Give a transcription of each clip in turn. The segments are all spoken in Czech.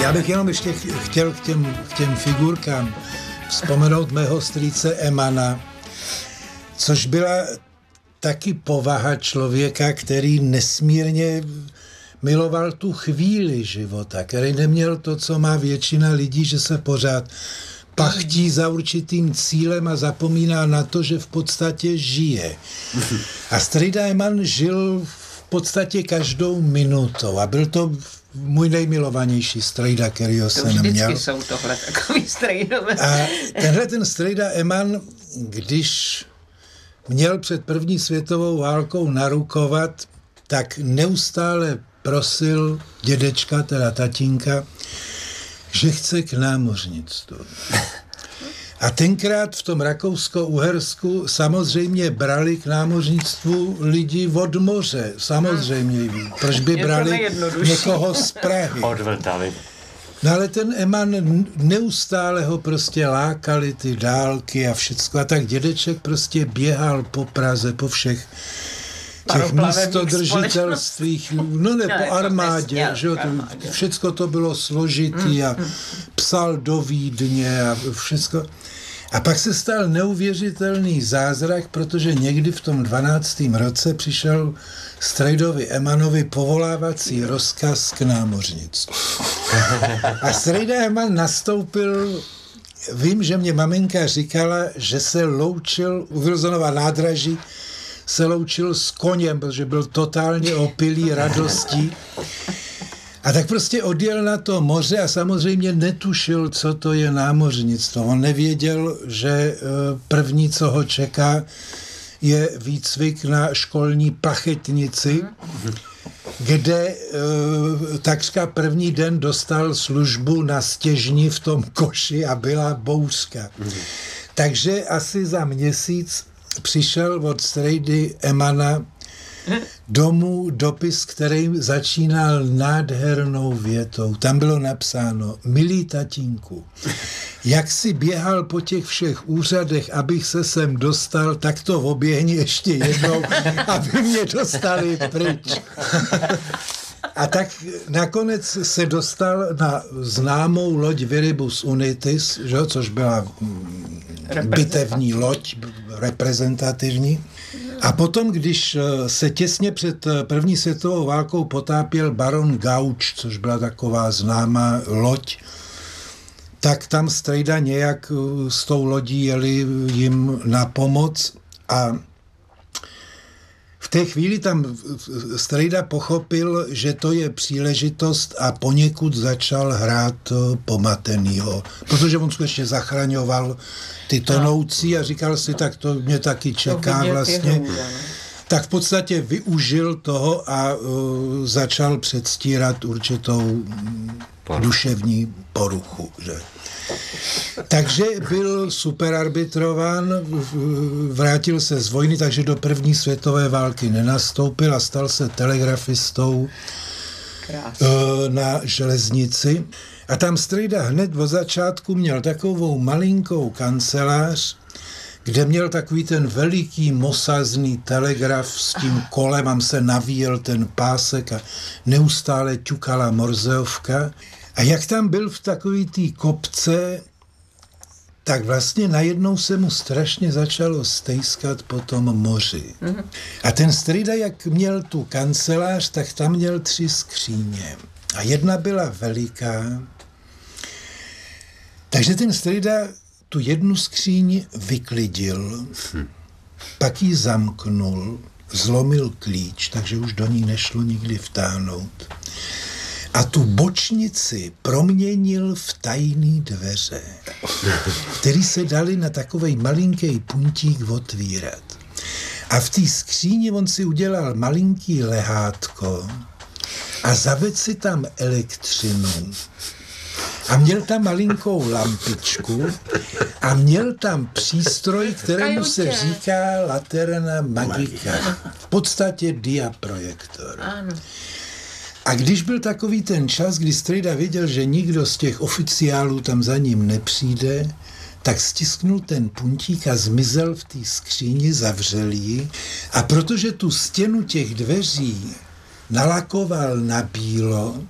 Já bych jenom ještě chtěl k těm figurkám vzpomenout mého strýce Emana, což byla taky povaha člověka, který nesmírně miloval tu chvíli života, který neměl to, co má většina lidí, že se pořád pachtí za určitým cílem a zapomíná na to, že v podstatě žije. A strejda Eman žil v podstatě každou minutou a byl to můj nejmilovanější strejda, kterýho jsem měl. Vždycky jsou tohle takový strejdové. A tenhle ten strejda Eman, když měl před první světovou válkou narukovat, tak neustále prosil dědečka, teda tatínka, že chce k námořnictvu. A tenkrát v tom Rakousko-Uhersku samozřejmě brali k námořnictvu lidi od moře. Samozřejmě. Proč by brali někoho z Prahy? Odvrtali. No ale ten Eman neustále ho prostě lákali ty dálky a všecko. A tak dědeček prostě běhal po Praze, po všech těch místodržitelstvích, no ne, po armádě, že jo, všecko to bylo složitý a psal do Vídně a všecko. A pak se stal neuvěřitelný zázrak, protože někdy v tom 12. roce přišel strejdovi Emanovi povolávací rozkaz k námořnictvu. A strejda Eman nastoupil, vím, že mě maminka říkala, že se loučil u Wilsonova nádraží, se loučil s koněm, protože byl totálně opilý radostí. A tak prostě odjel na to moře a samozřejmě netušil, co to je námořnictvo. On nevěděl, že první, co ho čeká, je výcvik na školní plachetnici, kde takřka první den dostal službu na stěžni v tom koši a byla bouřka. Takže asi za měsíc přišel od strejdy Emana domů dopis, který začínal nádhernou větou. Tam bylo napsáno: milý tatínku, jak si běhal po těch všech úřadech, abych se sem dostal, tak to oběhni ještě jednou, aby mě dostali pryč. A tak nakonec se dostal na známou loď Viribus Unitis, že, což byla bitevní loď, reprezentativní. A potom, když se těsně před první světovou válkou potápěl baron Gauč, což byla taková známá loď, tak tam strejda nějak s tou lodí jeli jim na pomoc a v té chvíli tam strejda pochopil, že to je příležitost a poněkud začal hrát pomatenýho, protože on skutečně zachraňoval ty tonoucí a říkal si, tak to mě taky čeká vlastně. Tak v podstatě využil toho a začal předstírat určitou duševní poruchu. Že? Takže byl superarbitrován, vrátil se z vojny, takže do první světové války nenastoupil a stal se telegrafistou na železnici. A tam strejda hned od začátku měl takovou malinkou kancelář, kde měl takový ten veliký mosazný telegraf s tím kolem, a se navíjel ten pásek a neustále ťukala morzeovka. A jak tam byl v takový té kopce, tak vlastně najednou se mu strašně začalo stejskat po tom moři. A ten strejda, jak měl tu kancelář, tak tam měl 3 skříně. A jedna byla veliká. Takže ten strejda tu jednu skříň vyklidil, pak ji zamknul, zlomil klíč, takže už do ní nešlo nikdy vtáhnout. A tu bočnici proměnil v tajný dveře, který se dali na takovej malinký puntík otvírat. A v té skříni on si udělal malinký lehátko a zavedl si tam elektřinu. A měl tam malinkou lampičku a měl tam přístroj, kterému se říká laterna magica. V podstatě diaprojektor. A když byl takový ten čas, kdy strejda věděl, že nikdo z těch oficiálů tam za ním nepřijde, tak stisknul ten puntík a zmizel v té skříni, zavřel ji. A protože tu stěnu těch dveří nalakoval na bílo,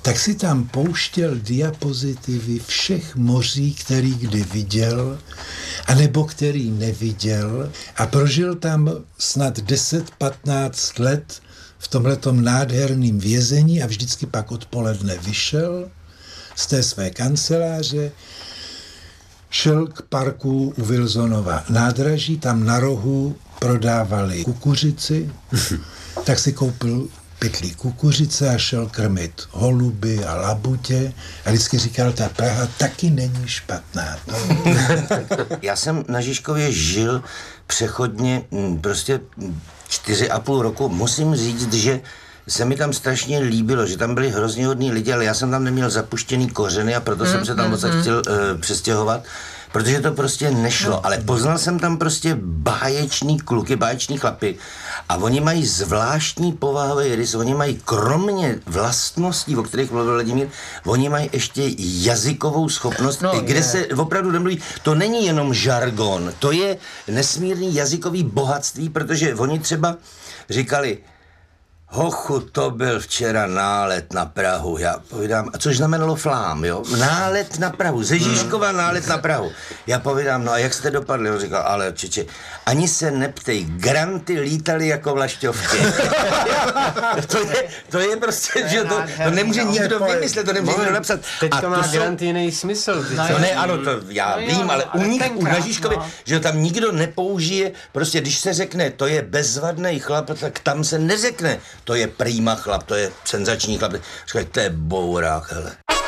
tak si tam pouštěl diapozitivy všech moří, který kdy viděl, anebo který neviděl a prožil tam snad 10-15 let v tomhletom nádherném vězení a vždycky pak odpoledne vyšel z té své kanceláře, šel k parku u Wilsonova nádraží, tam na rohu prodávali kukuřici, tak si koupil pytlík kukuřice a šel krmit holuby a labutě a vždycky říkal, ta Praha taky není špatná. Já jsem na Žižkově žil přechodně prostě 4,5 roku. Musím říct, že se mi tam strašně líbilo, že tam byli hrozně hodní lidi, ale já jsem tam neměl zapuštěný kořeny a proto jsem se tam moc chtěl přestěhovat, protože to prostě nešlo, ale poznal jsem tam prostě báječný kluky, báječní chlapy a oni mají zvláštní povahový rys, oni mají kromě vlastností, o kterých mluvil Vladimír, oni mají ještě jazykovou schopnost, kde se opravdu nemluví, to není jenom žargon, to je nesmírný jazykový bohatství, protože oni třeba říkali, hochu, to byl včera nálet na Prahu, já povídám, což znamenalo flám, jo, nálet na Prahu, ze Žižkova nálet na Prahu. Já povídám, no a jak jste dopadli? On říkal, ale čeče, ani se neptej, granty lítali jako vlašťovky. to je prostě, že to nemůže nikdo vymyslet, to nemůže nikdo napsat. Teďka má grant jiný smysl. No ne, ano, to já vím, ale u nich, na Žižkově, že tam nikdo nepoužije, prostě když se řekne, to je bezvadný chlap, tak tam se neřekne, to je prýma chlap, to je senzační chlap. Říkají, to je bourák, hele.